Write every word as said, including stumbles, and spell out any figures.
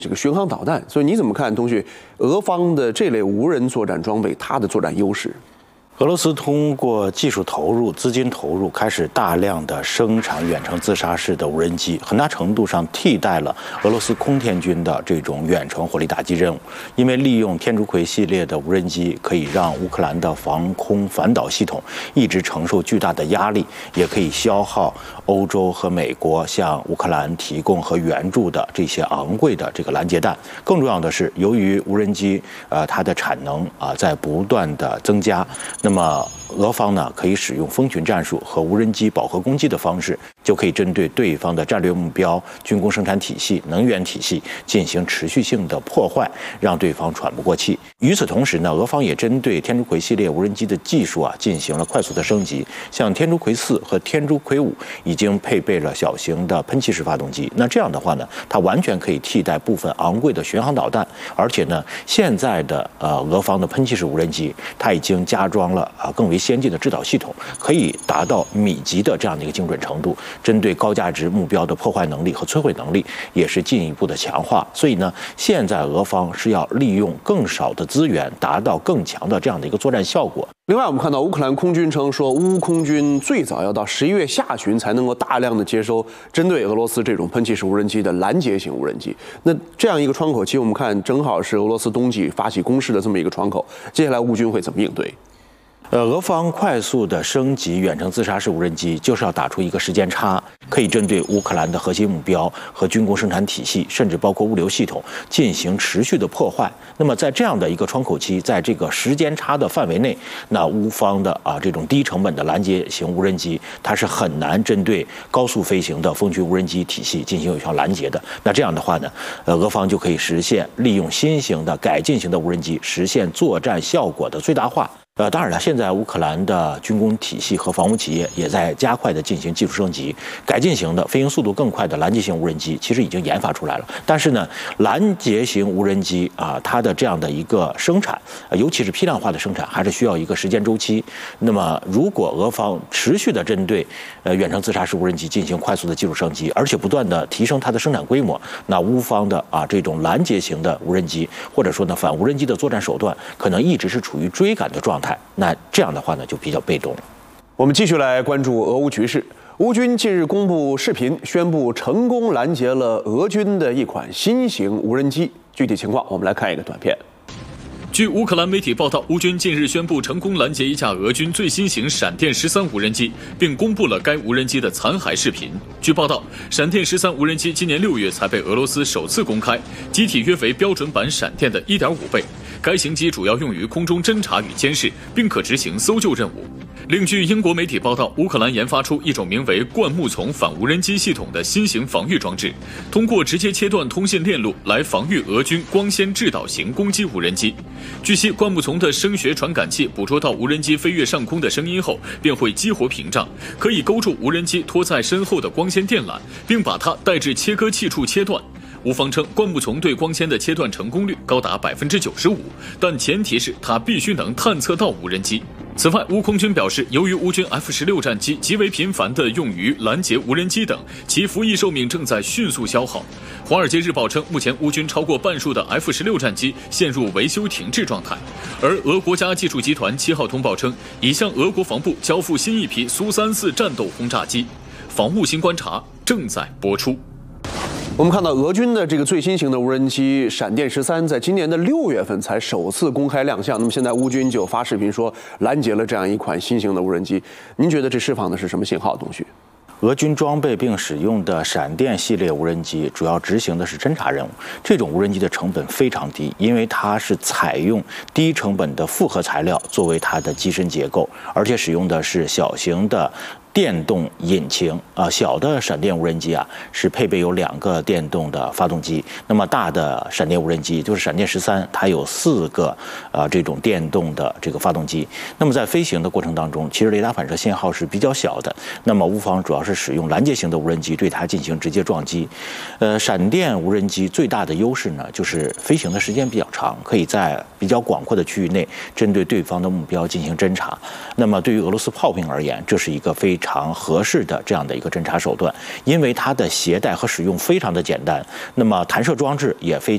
这个巡航导弹。所以你怎么看，同学，俄方的这类无人作战装备，它的作战优势？ 俄罗斯通过技术投入、资金投入，开始大量的生产远程自杀式的无人机，很大程度上替代了俄罗斯空天军的这种远程火力打击任务。因为利用天竺葵系列的无人机，可以让乌克兰的防空反导系统一直承受巨大的压力，也可以消耗欧洲和美国向乌克兰提供和援助的这些昂贵的这个拦截弹。更重要的是，由于无人机呃它的产能啊、呃、在不断的增加，那那么俄方呢，可以使用蜂群战术和无人机饱和攻击的方式，就可以针对对方的战略目标、军工生产体系、能源体系进行持续性的破坏，让对方喘不过气。与此同时呢，俄方也针对天竺葵系列无人机的技术啊进行了快速的升级，像天竺葵四和天竺葵五已经配备了小型的喷气式发动机。那这样的话呢，它完全可以替代部分昂贵的巡航导弹，而且呢，现在的呃俄方的喷气式无人机，它已经加装了啊更为先进的制导系统，可以达到米级的这样的一个精准程度，针对高价值目标的破坏能力和摧毁能力也是进一步的强化。所以呢，现在俄方是要利用更少的资源，达到更强的这样的一个作战效果。 另外，我们看到乌克兰空军称说，乌空军最早要到十一月下旬才能够大量的接收针对俄罗斯这种喷气式无人机的拦截型无人机。那这样一个窗口期，我们看正好是俄罗斯冬季发起攻势的这么一个窗口，接下来乌军会怎么应对？ 呃，俄方快速的升级远程自杀式无人机，就是要打出一个时间差，可以针对乌克兰的核心目标和军工生产体系，甚至包括物流系统进行持续的破坏。那么在这样的一个窗口期，在这个时间差的范围内，那乌方的啊这种低成本的拦截型无人机，它是很难针对高速飞行的蜂群无人机体系进行有效拦截的。那这样的话呢，呃，俄方就可以实现利用新型的改进型的无人机，实现作战效果的最大化。呃，当然了，现在乌克兰的军工体系和防务企业也在加快的进行技术升级，改进型的、飞行速度更快的拦截型无人机其实已经研发出来了。但是呢，拦截型无人机啊，它的这样的一个生产，呃、尤其是批量化的生产，还是需要一个时间周期。那么，如果俄方持续的针对呃远程自杀式无人机进行快速的技术升级，而且不断的提升它的生产规模，那乌方的啊这种拦截型的无人机，或者说呢反无人机的作战手段，可能一直是处于追赶的状态。那这样的话呢，就比较被动了。 我们继续来关注俄乌局势。乌军近日公布视频，宣布成功拦截了俄军的一款新型无人机。具体情况，我们来看一个短片。 据乌克兰媒体报道，乌军近日宣布成功拦截一架俄军最新型闪电十三无人机，并公布了该无人机的残骸视频。据报道，闪电十三无人机今年六月才被俄罗斯首次公开，机体约为标准版闪电的 一点五倍。该型机主要用于空中侦察与监视，并可执行搜救任务。另据英国媒体报道，乌克兰研发出一种名为灌木丛反无人机系统的新型防御装置，通过直接切断通信链路来防御俄军光纤制导型攻击无人机。据悉，灌木丛的声学传感器捕捉到无人机飞越上空的声音后，便会激活屏障，可以勾住无人机拖在身后的光纤电缆，并把它带至切割器处切断。乌方称，灌木丛对光纤的切断成功率高达 百分之九十五， 但前提是它必须能探测到无人机。此外，乌空军表示，由于乌军 F 十六 战机极为频繁地用于拦截无人机等，其服役寿命正在迅速消耗。华尔街日报称，目前乌军超过半数的 F 十六 战机陷入维修停滞状态。而俄国家技术集团七号通报称，已向俄国防部交付新一批苏三四战斗轰炸机。防务新观察正在播出。 我们看到俄军的这个最新型的无人机闪电十三，在今年的六月份才首次公开亮相。那么现在乌军就发视频说拦截了这样一款新型的无人机。您觉得这释放的是什么信号，董旭？ 俄军装备并使用的闪电系列无人机主要执行的是侦察任务。这种无人机的成本非常低，因为它是采用低成本的复合材料作为它的机身结构，而且使用的是小型的电动引擎啊，小的闪电无人机啊是配备有两个电动的发动机，那么大的闪电无人机就是闪电十三，它有四个啊这种电动的这个发动机。那么在飞行的过程当中，其实雷达反射信号是比较小的。那么乌方主要是使用拦截型的无人机对它进行直接撞击。呃，闪电无人机最大的优势呢，就是飞行的时间比较长，可以在比较广阔的区域内针对对方的目标进行侦察。那么对于俄罗斯炮兵而言，这是一个非常合适的这样的一个侦察手段，因为它的携带和使用非常的简单，那么弹射装置也非